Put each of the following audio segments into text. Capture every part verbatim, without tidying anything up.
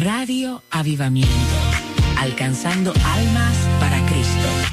Radio Avivamiento, alcanzando almas para Cristo.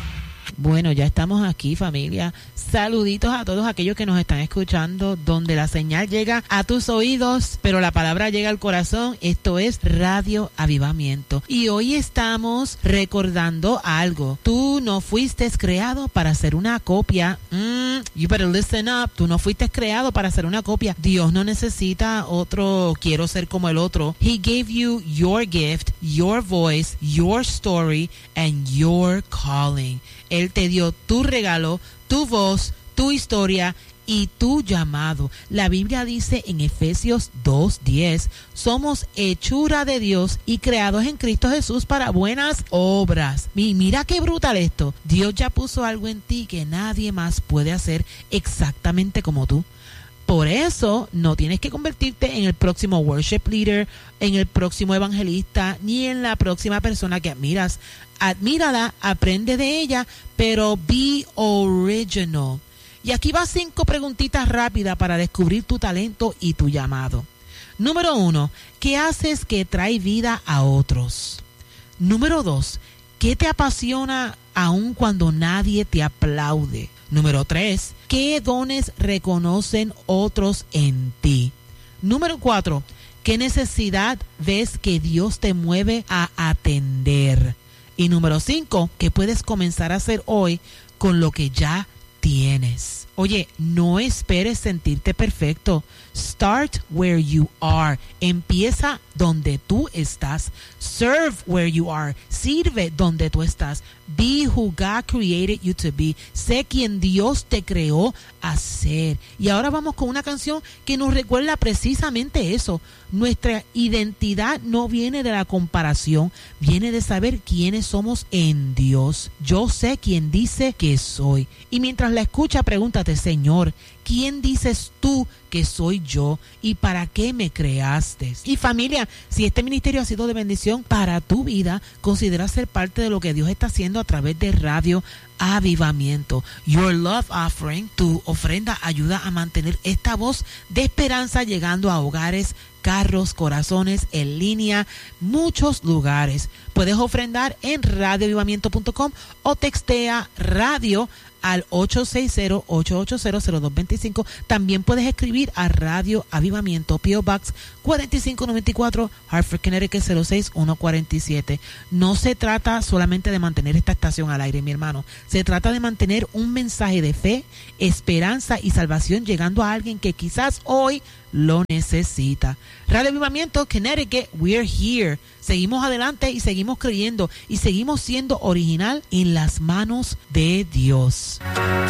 Bueno, ya estamos aquí, familia. Saluditos a todos aquellos que nos están escuchando, donde la señal llega a tus oídos, pero la palabra llega al corazón. Esto es Radio Avivamiento. Y hoy estamos recordando algo. Tú no fuiste creado para ser una copia. Mm, you better listen up. Tú no fuiste creado para ser una copia. Dios no necesita otro, quiero ser como el otro. He gave you your gift, your voice, your story, and your calling. Él te dio tu regalo, tu voz, tu historia y tu llamado. La Biblia dice en Efesios dos diez, somos hechura de Dios y creados en Cristo Jesús para buenas obras. Y mira qué brutal esto. Dios ya puso algo en ti que nadie más puede hacer exactamente como tú. Por eso no tienes que convertirte en el próximo worship leader, en el próximo evangelista, ni en la próxima persona que admiras. Admírala, aprende de ella, pero be original. Y aquí va cinco preguntitas rápidas para descubrir tu talento y tu llamado. Número uno, ¿qué haces que trae vida a otros? Número dos, ¿qué te apasiona aun cuando nadie te aplaude? Número tres, ¿qué dones reconocen otros en ti? Número cuatro, ¿qué necesidad ves que Dios te mueve a atender? Y número cinco, ¿qué puedes comenzar a hacer hoy con lo que ya tienes? Oye, no esperes sentirte perfecto. Start where you are. Empieza donde tú estás. Serve where you are. Sirve donde tú estás. Be who God created you to be. Sé quien Dios te creó a ser. Y ahora vamos con una canción que nos recuerda precisamente eso. Nuestra identidad no viene de la comparación, viene de saber quiénes somos en Dios. Yo sé quién dice que soy. Y mientras la escucha, pregúntate, Señor, ¿quién dices tú que soy yo y para qué me creaste? Y familia, si este ministerio ha sido de bendición para tu vida, considera ser parte de lo que Dios está haciendo a través de Radio Avivamiento. Your Love Offering, tu ofrenda, ayuda a mantener esta voz de esperanza llegando a hogares, carros, corazones, en línea, muchos lugares. Puedes ofrendar en radio avivamiento punto com o textea radio al ocho seis cero, ocho ocho cero, cero dos dos cinco. También puedes escribir a Radio Avivamiento, P O Box cuatro cinco nueve cuatro, Hartford, Connecticut cero seis uno cuatro siete. No se trata solamente de mantener esta estación al aire, mi hermano. Se trata de mantener un mensaje de fe, esperanza y salvación llegando a alguien que quizás hoy lo necesita. Radio Avivamiento, Connecticut, we're here. Seguimos adelante y seguimos creyendo y seguimos siendo original en las manos de Dios.